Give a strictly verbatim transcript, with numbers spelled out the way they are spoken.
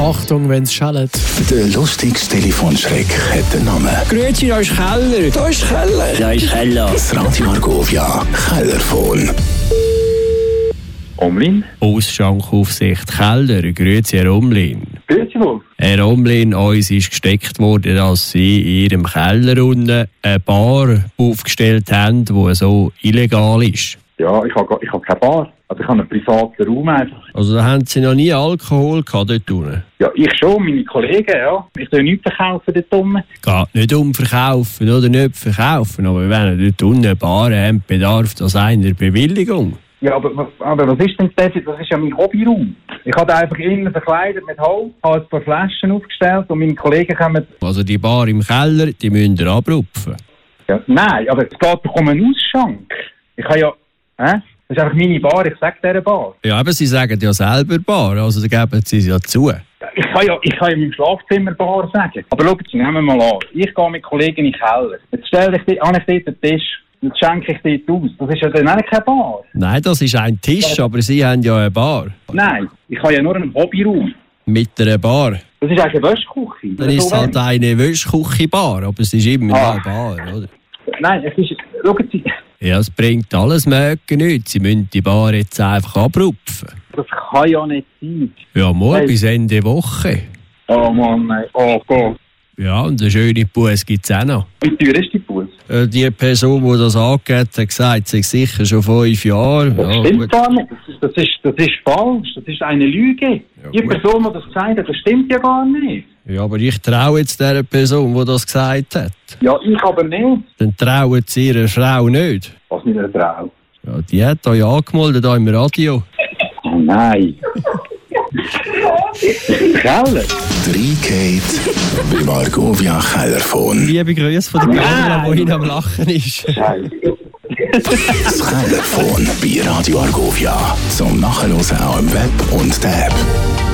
Achtung, wenn's schallt. Der lustigste Telefonschreck hat den Namen. Grüezi, da ist Keller. Da ist Keller. Da ist Keller. Das Radio Argovia Kellerphone. Omlin? Ausschankaufsicht Keller. Grüezi, Herr Omlin. Grüezi wohl. Herr Omlin, uns ist gesteckt worden, dass Sie in Ihrem Keller unten eine Bar aufgestellt haben, die so illegal ist. Ja, ich habe ich hab keine Bar. Also ich habe einen privaten Raum einfach. Also da haben Sie noch nie Alkohol gehabt dort unten? Ja, ich schon, meine Kollegen, ja. Ich will nichts verkaufen dort unten. Geht nicht um verkaufen oder nicht verkaufen, aber wenn ihr dort unten eine Bar haben, bedarf das einer Bewilligung. Ja, aber, aber was ist denn das? Das ist ja mein Hobbyraum. Ich habe einfach innen verkleidet mit Holz, habe ein paar Flaschen aufgestellt und meine Kollegen kommen... Also die Bar im Keller, die müsst ihr abrupfen. Ja, nein, aber es geht doch um einen Ausschank. Ich habe ja... Hä? Das ist einfach meine Bar, ich sage dieser Bar. Ja, aber Sie sagen ja selber Bar, also da geben Sie es ja zu. Ich kann ja, ich kann ja in meinem Schlafzimmer Bar sagen. Aber schauen Sie, nehmen wir mal an. Ich gehe mit Kollegen in den Keller. Jetzt stelle ich an ich dort den Tisch. Jetzt schenke ich dort aus. Das ist ja dann auch keine Bar. Nein, das ist ein Tisch, Ja. aber Sie haben ja eine Bar. Nein, ich habe ja nur einen Hobbyraum. Mit einer Bar. Das ist eigentlich eine Wäschküche. Dann ist es halt eine Wäschküche-Bar, aber es ist immer Ah. eine Bar, oder? Nein, es ist... Schauen Sie, Ja, es bringt alles Mögen nichts. Sie müssen die Bar jetzt einfach abrupfen. das kann ja nicht sein. Ja, morgen Hey. bis Ende Woche. Oh Mann, nein. Oh Gott. Ja, und eine schöne Busse gibt es auch noch. Wie teuer ist die Bus? Äh, Die Person, die das angegeben hat, hat gesagt, sie sei sicher schon fünf Jahre. Das Ja, stimmt gut. gar nicht. Das ist, das, ist, das ist falsch. Das ist eine Lüge. Ja, die gut. Person, die das gesagt hat, das stimmt ja gar nicht. Ja, aber ich traue jetzt der Person, die das gesagt hat. Ja, ich aber nicht. Dann trauen Sie Ihrer Frau nicht. Was mit einer Frau? Ja, die hat euch angemeldet hier im Radio. Oh nein. Keller? drei Gate beim Argovia Kellerphone. Liebe Grüße von der Kamera, die hinten am Lachen ist. Scheiße. Das Kellerphone bei Radio Argovia. Zum Nachhören auch im Web und der App.